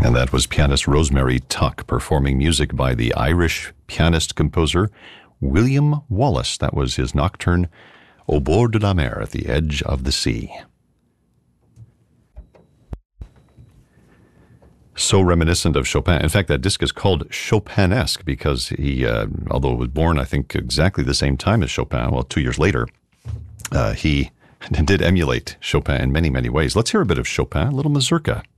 And that was pianist Rosemary Tuck performing music by the Irish pianist-composer William Wallace. That was his nocturne Au bord de la mer, at the edge of the sea. So reminiscent of Chopin. In fact, that disc is called Chopinesque because he, although it was born, I think, exactly the same time as Chopin, well, 2 years later, he did emulate Chopin in many, many ways. Let's hear a bit of Chopin, a little mazurka.